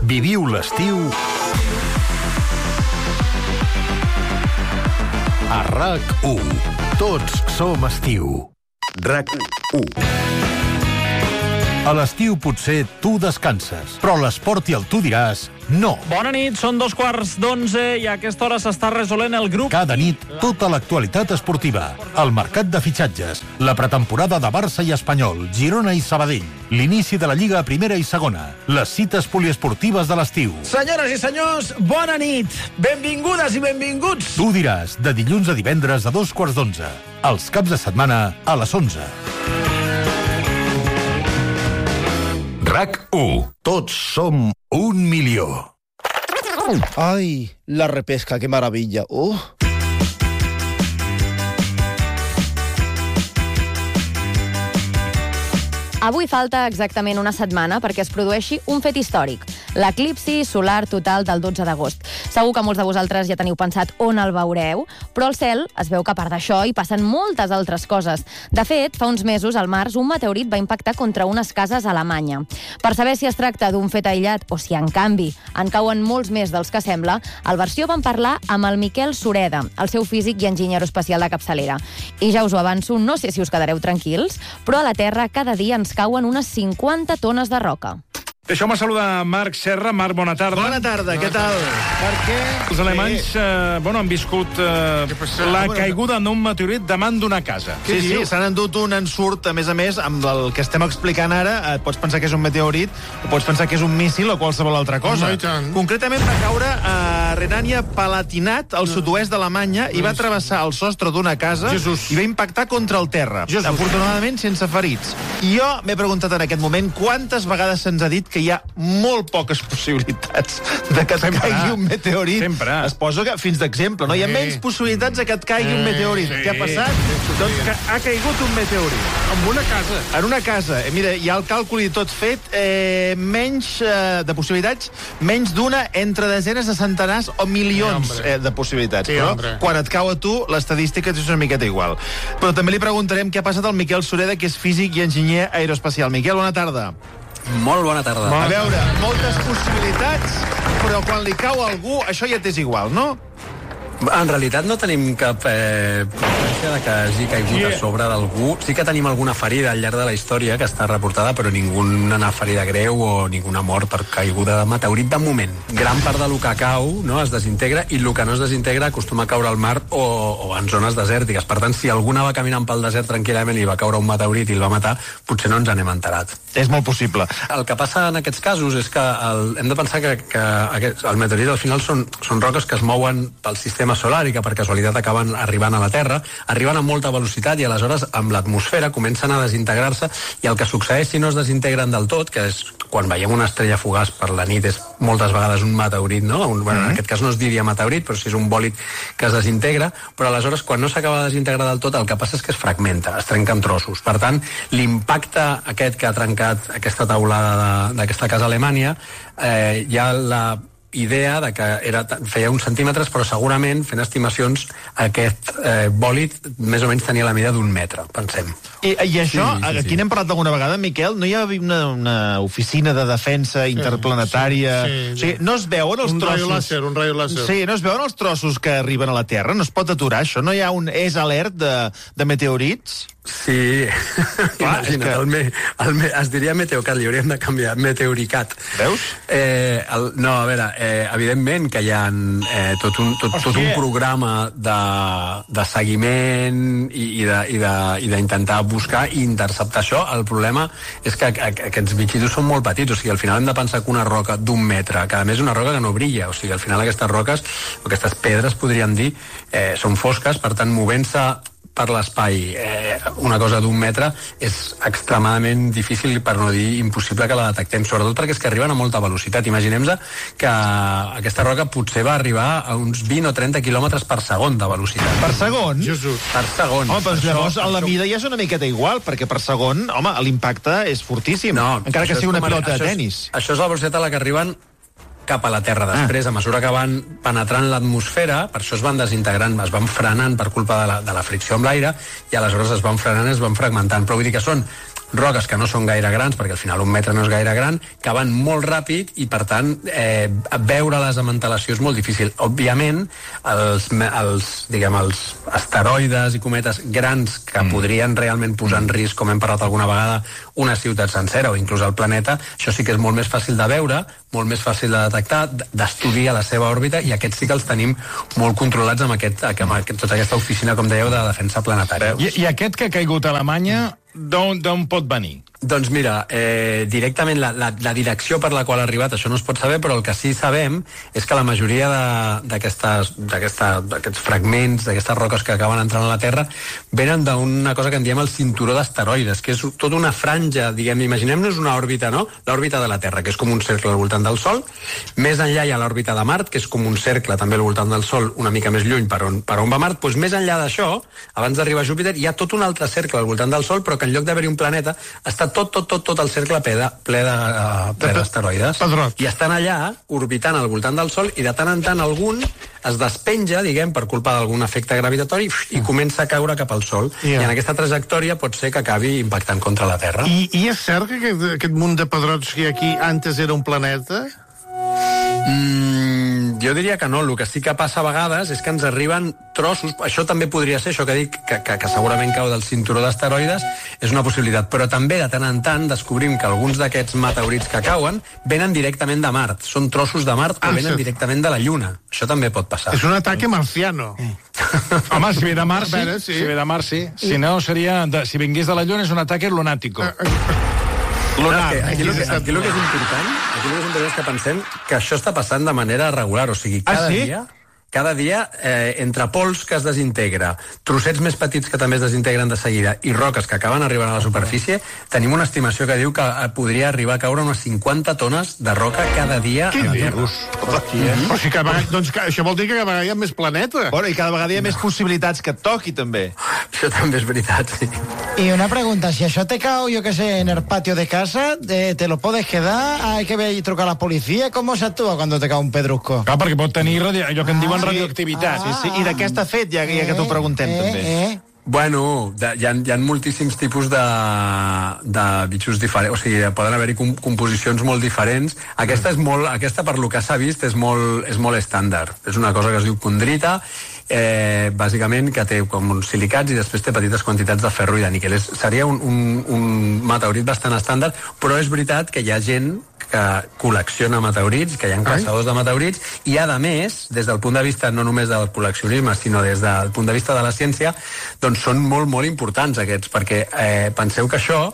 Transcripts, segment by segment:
Viviu l'estiu a RAC1. Tots som estiu. RAC1. A l'estiu potser tu descanses, però l'esport i el tu diràs no. Bona nit, són 11:15 i a aquesta hora s'està resolent el grup. Cada nit, tota l'actualitat esportiva, el mercat de fitxatges, la pretemporada de Barça i Espanyol, Girona i Sabadell, l'inici de la Lliga a primera i segona, les cites poliesportives de l'estiu. Senyores i senyors, bona nit. Benvingudes i benvinguts. Tu diràs, de dilluns a divendres a 11:15. Els caps de setmana a les 11. RAC1. Tots som 1.000.000. Ay, la repesca, qué maravilla. Avui falta exactament una setmana perquè es produeixi un fet històric, l'eclipsi solar total del 12 d'agost. Segur que molts de vosaltres ja teniu pensat on el veureu, però al cel es veu que a part d'això hi passen moltes altres coses. De fet, fa uns mesos, al març, un meteorit va impactar contra unes cases a Alemanya. Per saber si es tracta d'un fet aïllat o si, en canvi, en cauen molts més dels que sembla, al Versió vam parlar amb el Miquel Sureda, el seu físic i enginyer espacial de capçalera. I ja us ho avanço, no sé si us quedareu tranquils, però a la Terra cada dia ens cauen unes 50 tones de roca. Deixeu-me saludar Marc Serra. Marc, bona tarda. Bona tarda, què tal? Per què? Els alemanys han viscut la caiguda d'un meteorit davant d'una casa. Sí, s'han endut un ensurt, a més, amb el que estem explicant ara. Pots pensar que és un meteorit, o pots pensar que és un míssil o qualsevol altra cosa. Concretament va caure a Renània-Palatinat, al sud-oest d'Alemanya, i va travessar el sostre d'una casa i va impactar contra el terra. Afortunadament, sense ferits. I jo m'he preguntat en aquest moment quantes vegades se'ns ha dit que hi ha molt poques possibilitats de que et caigui un meteorit. Es posa fins d'exemple, no? Hi ha menys possibilitats de que et caigui un meteorit. Què ha passat? Doncs que ha caigut un meteorit. En una casa. En una casa. Mira, hi ha el càlcul i tot fet. Menys de possibilitats, menys d'una entre desenes de centenars o milions de possibilitats. Però quan et cau a tu, l'estadística és una miqueta igual. Però també li preguntarem què ha passat al Miquel Sureda, que és físic i enginyer aeroespacial. Miquel, bona tarda. Molt bona tarda. A veure, moltes possibilitats, però quan li cau a algú, això ja t'és igual, no? En realitat no tenim cap evidència de que hagi caigut a sobre d'algú. Sí que tenim alguna ferida al llarg de la història que està reportada, però ninguna ferida greu o ninguna mort per caiguda de meteorit de moment. Gran part del que cau es desintegra, i el que no es desintegra acostuma a caure al mar o en zones desèrtiques. Per tant, si alguna va caminant pel desert tranquil·lament i va caure un meteorit i el va matar, potser no ens n'hem enterat. És molt possible. El que passa en aquests casos és que hem de pensar que el meteorit al final són roques que es mouen pel sistema solar i que per casualitat acaben arribant a la Terra, arriben a molta velocitat i aleshores amb l'atmosfera comencen a desintegrar-se, i el que succeeix si no es desintegren del tot, que és quan veiem una estrella fugaç per la nit, és moltes vegades un meteorit, no? En aquest cas no es diria meteorit, però sí és un bòlid que es desintegra, però aleshores quan no s'acaba de desintegrar del tot, el que passa és que es fragmenta, es trenca en trossos. Per tant, l'impacte aquest que ha trencat aquesta taulada d'aquesta casa a Alemanya, hi ha la idea de que feia uns centímetres, però segurament, fent estimacions, aquest bòlid més o menys tenia la mida d'1 metre, pensem. I això, aquí n'hem parlat alguna vegada, Miquel, no hi ha una oficina de defensa interplanetària? O sigui, no es veuen els trossos... Un rayo láser. Sí, no es veuen els trossos que arriben a la Terra? No es pot aturar això? No hi ha un alert de meteorits? Sí, imagina't, es diria Meteocat, li hauríem de canviar, Meteoricat. Veus? No, a veure, evidentment que hi ha tot un programa de seguiment i d'intentar buscar i interceptar això. El problema és que aquests bitxitos són molt petits, o sigui, al final hem de pensar que una roca d'1 metre, que a més és una roca que no brilla, o sigui, al final aquestes roques, o aquestes pedres, podríem dir, són fosques, per tant, movent-se per l'espai una cosa d'1 metre és extremadament difícil, per no dir impossible, que la detectem, sobretot perquè és que arriben a molta velocitat. Imaginem-nos que aquesta roca potser va arribar a uns 20 o 30 quilòmetres per segon de velocitat. Per segon? Per segon. Home, però llavors la mida ja és una miqueta igual, perquè per segon, home, l'impacte és fortíssim, encara que sigui una pilota de tennis. Això és la velocitat a la que arriben cap a la Terra. Després, a mesura que van penetrant l'atmosfera, per això es van desintegrant, es van frenant per culpa de la fricció amb l'aire, i aleshores es van frenant i es van fragmentant. Però vull dir que són roques que no són gaire grans, perquè al final 1 metre no és gaire gran, que van molt ràpid i, per tant, veure-les amb antelació és molt difícil. Òbviament, els asteroides i cometes grans que podrien realment posar en risc, com hem parlat alguna vegada, una ciutat sencera o inclús el planeta, això sí que és molt més fàcil de veure, molt més fàcil de detectar, d'estudiar la seva òrbita, i aquests sí que els tenim molt controlats amb tota aquesta oficina, com dèieu, de defensa planetària. I aquest que ha caigut a Alemanya, d'on pot venir? Doncs mira, directament la direcció per la qual ha arribat, això no es pot saber, però el que sí sabem és que la majoria d'aquests fragments, d'aquestes roques que acaben entrant a la Terra, venen d'una cosa que en diem el cinturó d'asteroides, que és tota una franja, diguem, imaginem-nos una òrbita, no? L'òrbita de la Terra, que és com un cercle al voltant del Sol. Més enllà hi ha l'òrbita de Mart, que és com un cercle també al voltant del Sol, una mica més lluny per on va Mart. Doncs més enllà d'això, abans d'arribar a Júpiter, hi ha tot un altre cercle al voltant del Sol, però que en lloc d'haver-hi un planeta, està tot el cercle ple d'asteroides. I estan allà, orbitant al voltant del Sol, i de tant en tant algun es despenja, diguem, per culpa d'algun efecte gravitatori, i comença a caure cap al Sol. I en aquesta trajectòria pot ser que acabi impactant contra la Terra. I és cert que aquest munt de pedrots que hi ha aquí antes era un planeta? Jo diria que no. El que sí que passa a vegades és que ens arriben trossos. Això també podria ser, això que dic, que segurament cau del cinturó d'asteroides, és una possibilitat. Però també, de tant en tant, descobrim que alguns d'aquests meteorits que cauen venen directament de Mart. Són trossos de Mart o venen directament de la Lluna. Això també pot passar. És un ataque marciano. Home, si ve de Mart, sí. Si ve de Mart, sí. Si no, seria... Si vingués de la Lluna, és un ataque lunático. Lunar. Aquí el que és important és que pensem que això està passant de manera regular, o sigui, cada dia, entre pols que es desintegra, trossets més petits que també es desintegren de seguida i roques que acaben arribant a la superfície, tenim una estimació que diu que podria arribar a caure unes 50 tones de roca cada dia a la Terra. Però si cada vegada, doncs això vol dir que cada vegada hi ha més planeta. Bueno, i cada vegada hi ha més possibilitats que et toqui, també. Això també és veritat, sí. Y una pregunta, si això te cau, yo que sé, en el patio de casa, ¿te lo puedes quedar? ¿Hay que ver y trucar a la policía? ¿Cómo se actúa cuando te cae un pedrusco? Clar, perquè pot tenir allò que en diuen radioactivitat. Sí. I de què està fet, ja que t'ho preguntem, també? Bueno, hi ha moltíssims tipus de bitxos diferents, o sigui, poden haver-hi composicions molt diferents. Aquesta, per lo que s'ha vist, és molt estàndard. És una cosa que es diu condrita, bàsicament que té com uns silicats i després té petites quantitats de ferro i de níquel. Seria un meteorit bastant estàndard, però és veritat que hi ha gent que col·lecciona meteorits, que hi ha caçadors de meteorits, i a més, des del punt de vista no només del col·leccionisme, sinó des del punt de vista de la ciència, doncs són molt, molt importants aquests, perquè penseu que això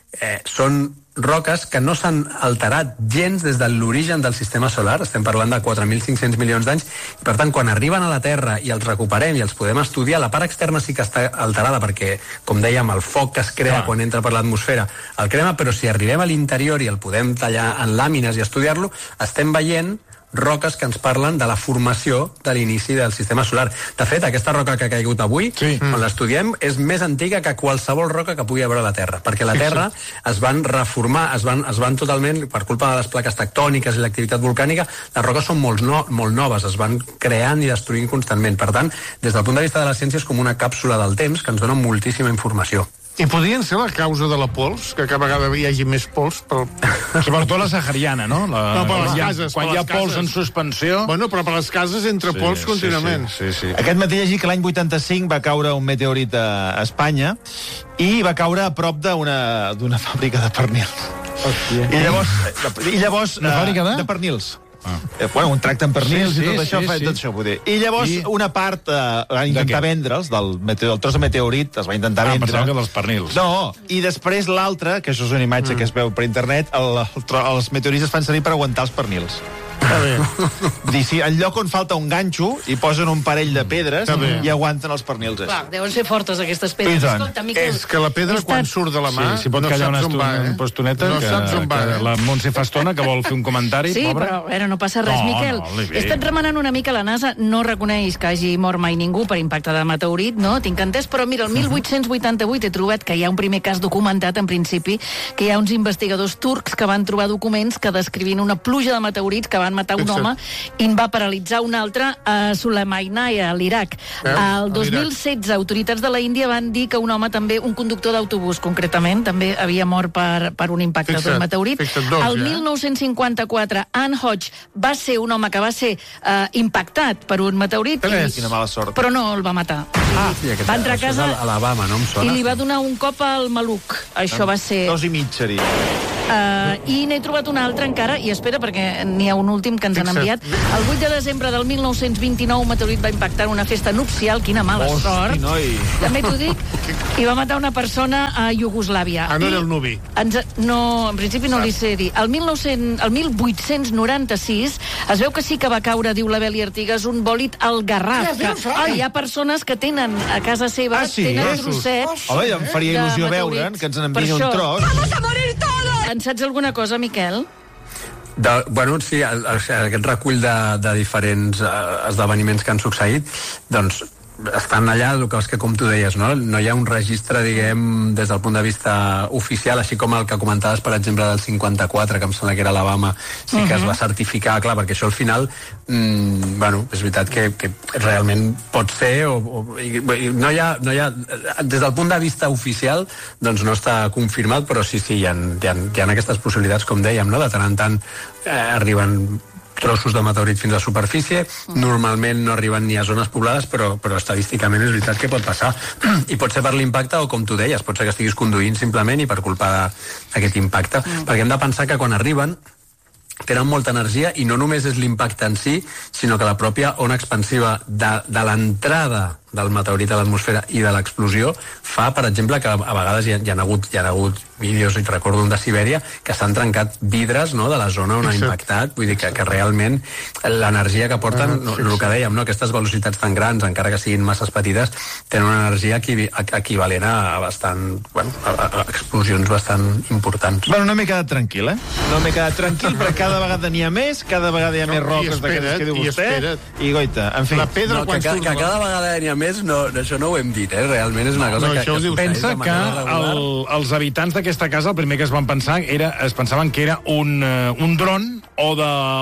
són roques que no s'han alterat gens des de l'origen del sistema solar, estem parlant de 4.500 milions d'anys, i per tant, quan arriben a la Terra i els recuperem i els podem estudiar, la part externa sí que està alterada perquè, com dèiem, el foc que es crea quan entra per l'atmosfera el crema, però si arribem a l'interior i el podem tallar en làmines i estudiar-lo, estem veient roques que ens parlen de la formació de l'inici del sistema solar. De fet, aquesta roca que ha caigut avui, quan l'estudiem, és més antiga que qualsevol roca que pugui haver a la Terra, perquè la Terra es van reformar, es van totalment, per culpa de les plaques tectòniques i l'activitat volcànica, les roques són molt noves, es van creant i destruint constantment. Per tant, des del punt de vista de la ciència és com una càpsula del temps que ens dona moltíssima informació. I podrien ser la causa de la pols, que cada vegada hi hagi més pols? Sobretot la sahariana, no? No, per les cases. Quan hi ha pols en suspensió... Bueno, però per les cases entra pols contínuament. Sí. Aquest matí llegi que l'any 85 va caure un meteorit a Espanya i va caure a prop d'una fàbrica de pernils. I llavors una fàbrica de pernils. Un tracte amb pernils i tot això. I llavors una part van intentar vendre'ls del tros de meteorit, es va intentar vendre. Pensava que dels pernils. No, i després l'altre, que això és una imatge que es veu per internet, els meteorits es fan servir per aguantar els pernils. En lloc on falta un ganxo hi posen un parell de pedres i aguanten els pernils. Clar, deuen ser fortes aquestes pedres. Escolta, Miquel, és que la pedra quan surt de la mà si pot callar una estoneta, que la Montse fa estona que vol fer un comentari. Sí, però no passa res, Miquel. He estat remenant una mica la NASA, no reconeix que hagi mort mai ningú per impacte de meteorit, no? Tinc entès, però mira, el 1888 he trobat que hi ha un primer cas documentat, en principi, que hi ha uns investigadors turcs que van trobar documents que descrivien una pluja de meteorits que van van matar un home i en va paralitzar un altre a Sulaymaniyah, a l'Iraq. El 2016, autoritats de la Índia van dir que un home també, un conductor d'autobús concretament, també havia mort per un impacte d'un meteorit. El 1954, Ann Hodge va ser un home que va ser impactat per un meteorit, però no el va matar. Va entrar a casa a Alabama, no em sona. i li va donar un cop al maluc. Això va ser... 2 i mig seria. I n'he trobat un altre encara, i espera, perquè n'hi ha un últim que ens han enviat. El 8 de desembre del 1929, un meteorit va impactar una festa nupcial, quina mala sort. També t'ho dic, i va matar una persona a Iugoslàvia. No era el nuvi. No, en principi no li sé dir. El 1896 es veu que sí que va caure, diu la Beli Artigas, un bòlit al Garraf. Hi ha persones que tenen a casa seva, tenen trossets. Home, em faria il·lusió veure que ens n'enviï un tros. ¡Vamos a morir todos! En saps alguna cosa, Miquel? Bueno, sí, aquest recull de diferents esdeveniments que han succeït, doncs estan allà, el que com tu deies, no? No hi ha un registre, diguem, des del punt de vista oficial, així com el que comentaves, per exemple, del 54, que em sembla que era Alabama, sí que es va certificar, clar, perquè això al final, bueno, és veritat que realment pot ser, no hi ha, des del punt de vista oficial, doncs no està confirmat, però sí, hi ha aquestes possibilitats, com dèiem, no? De tant en tant arriben trossos de meteorit fins a la superfície, normalment no arriben ni a zones poblades, però estadísticament és veritat que pot passar. I pot ser per l'impacte o, com tu deies, pot ser que estiguis conduint simplement i per culpa d'aquest impacte. Perquè hem de pensar que quan arriben tenen molta energia i no només és l'impacte en si, sinó que la pròpia ona expansiva de l'entrada del meteorit a l'atmosfera i de l'explosió fa, per exemple, que a vegades hi ha hagut vídeos, i recordo un de Sibèria, que s'han trencat vidres, no?, de la zona on ha impactat. Vull dir que realment l'energia que porten, el que dèiem, no?, aquestes velocitats tan grans, encara que siguin masses petites, tenen una energia equivalent a bastant, bueno, a explosions bastant importants. Bueno, no m'he quedat tranquil, No m'he quedat tranquil, però cada vegada n'hi ha més, cada vegada hi ha més roques d'aquestes que diu vostè, i goita, en fi. La pedra, que cada vegada n'hi ha més, això no ho hem dit, realment és una cosa que... Pensa que els habitants d'aquesta casa, el primer que es van pensar es pensaven que era un dron o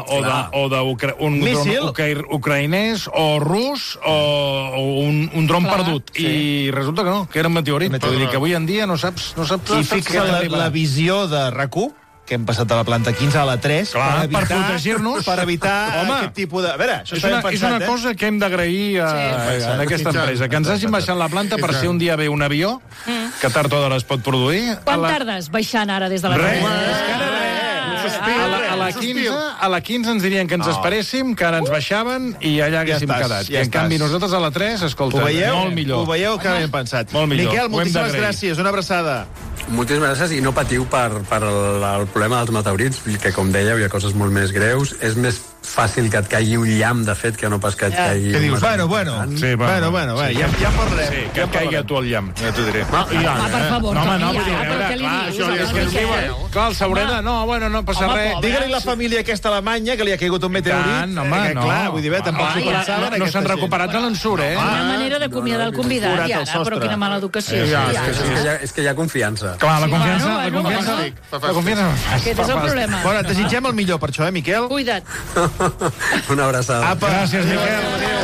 un dron ucraïnès o rus o un dron perdut. I resulta que no, que era un meteorit. Vull dir que avui en dia no saps... I fixa la visió de RAC1, que hem passat de la planta 15 a la 3, per protegir-nos, per evitar aquest tipus de... A veure, això és una cosa que hem d'agrair a aquesta empresa, que ens hagin baixat la planta per si un dia ve un avió, que tard o d'hora es pot produir. Quan tardes baixant ara des de la A la 15 ens dirien que ens esperéssim, que ara ens baixaven i allà haguéssim quedat. I en canvi nosaltres a la 3, escolta, molt millor. Ho veieu que ben pensat. Miquel, moltíssimes gràcies, una abraçada. Moltíssimes gràcies, i no patiu per el problema dels meteorits, que com dèieu hi ha coses molt més greus. És més fàcil que et caigui un llamp, de fet, que no pas que et caigui... Què dius? Bueno, ja parlem. Sí, que et caigui a tu el llamp, ja t'ho diré. Per favor, clar, el Saureda, no passa res. Digue-li la família aquesta alemanya que li ha caigut un meteorit. Clar, vull dir, tampoc s'ho pensaven. No s'han recuperat de l'ensurt, Una manera d'acomiadar el convidat, i ara, però quina mala educació. És que hi ha confiança. Clar, la confiança... Aquest és el problema. Bueno, et desitgem el millor per això, Miquel? Cuida't. Una abraçada. Gràcies, Miquel. Adéu.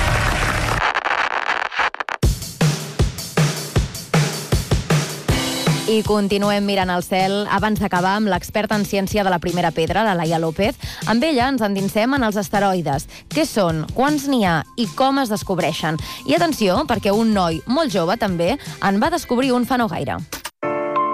I continuem mirant el cel abans d'acabar amb l'experta en ciència de la primera pedra, la Laia López. Amb ella ens endinsem en els asteroides. Què són, quants n'hi ha i com es descobreixen? I atenció, perquè un noi molt jove també en va descobrir un fa no gaire.